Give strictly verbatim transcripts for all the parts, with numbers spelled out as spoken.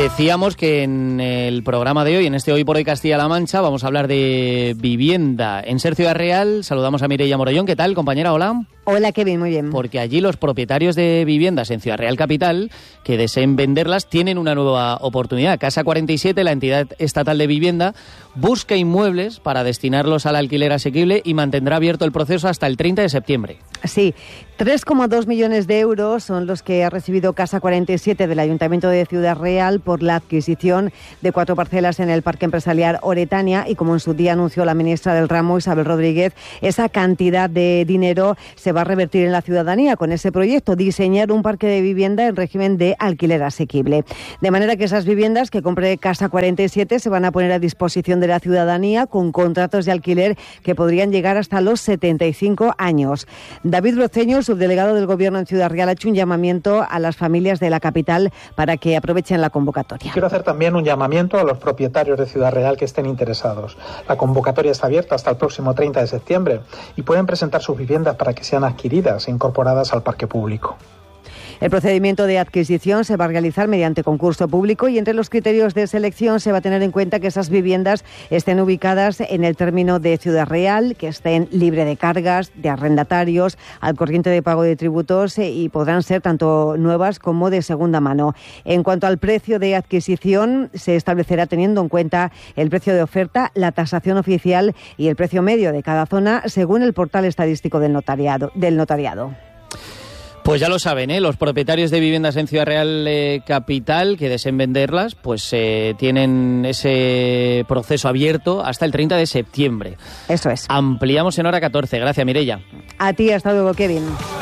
Decíamos que en el programa de hoy, en este Hoy por Hoy Castilla-La Mancha, vamos a hablar de vivienda. En Ser Ciudad Real saludamos a Mireia Morollón. ¿Qué tal, compañera? Hola. Hola, Kevin, muy bien. Porque allí los propietarios de viviendas en Ciudad Real Capital que deseen venderlas tienen una nueva oportunidad. Casa cuarenta y siete, la entidad estatal de vivienda, busca inmuebles para destinarlos al alquiler asequible y mantendrá abierto el proceso hasta el treinta de septiembre. Sí, tres coma dos millones de euros son los que ha recibido Casa cuarenta y siete del Ayuntamiento de Ciudad Real por la adquisición de cuatro parcelas en el Parque Empresarial Oretania y, como en su día anunció la ministra del ramo, Isabel Rodríguez, esa cantidad de dinero se va a revertir en la ciudadanía con ese proyecto, diseñar un parque de vivienda en régimen de alquiler asequible. De manera que esas viviendas que compre Casa cuarenta y siete se van a poner a disposición de la ciudadanía con contratos de alquiler que podrían llegar hasta los setenta y cinco años. David Roceño, subdelegado del Gobierno en Ciudad Real, ha hecho un llamamiento a las familias de la capital para que aprovechen la convocatoria. Quiero hacer también un llamamiento a los propietarios de Ciudad Real que estén interesados. La convocatoria está abierta hasta el próximo treinta de septiembre y pueden presentar sus viviendas para que sean adquiridas e incorporadas al parque público. El procedimiento de adquisición se va a realizar mediante concurso público y entre los criterios de selección se va a tener en cuenta que esas viviendas estén ubicadas en el término de Ciudad Real, que estén libre de cargas, de arrendatarios, al corriente de pago de tributos y podrán ser tanto nuevas como de segunda mano. En cuanto al precio de adquisición, se establecerá teniendo en cuenta el precio de oferta, la tasación oficial y el precio medio de cada zona según el portal estadístico del notariado. Del notariado. Pues ya lo saben, ¿eh? Los propietarios de viviendas en Ciudad Real eh, Capital que deseen venderlas, pues eh, tienen ese proceso abierto hasta el treinta de septiembre. Eso es. Ampliamos en hora catorce. Gracias, Mireia. A ti, hasta luego, Kevin.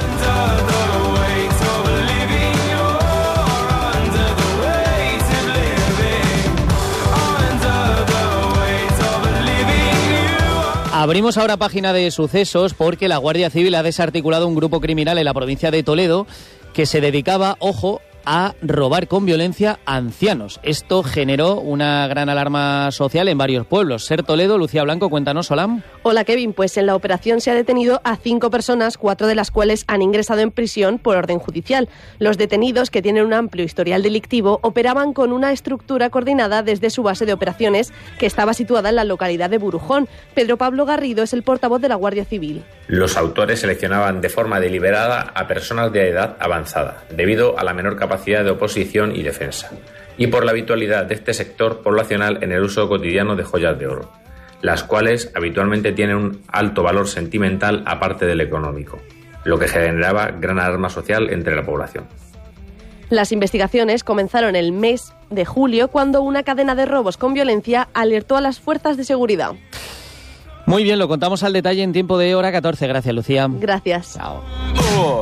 Abrimos ahora página de sucesos porque la Guardia Civil ha desarticulado un grupo criminal en la provincia de Toledo que se dedicaba, ojo, a robar con violencia a ancianos. Esto generó una gran alarma social en varios pueblos. Ser Toledo, Lucía Blanco, cuéntanos, Solam. Hola, Kevin. Pues en la operación se ha detenido a cinco personas, cuatro de las cuales han ingresado en prisión por orden judicial. Los detenidos, que tienen un amplio historial delictivo, operaban con una estructura coordinada desde su base de operaciones, que estaba situada en la localidad de Burujón. Pedro Pablo Garrido es el portavoz de la Guardia Civil. Los autores seleccionaban de forma deliberada a personas de edad avanzada, debido a la menor capacidad de oposición y defensa, y por la habitualidad de este sector poblacional en el uso cotidiano de joyas de oro, las cuales habitualmente tienen un alto valor sentimental aparte del económico, lo que generaba gran alarma social entre la población. Las investigaciones comenzaron el mes de julio cuando una cadena de robos con violencia alertó a las fuerzas de seguridad. Muy bien, lo contamos al detalle en tiempo de hora catorce. Gracias, Lucía. Gracias. Chao.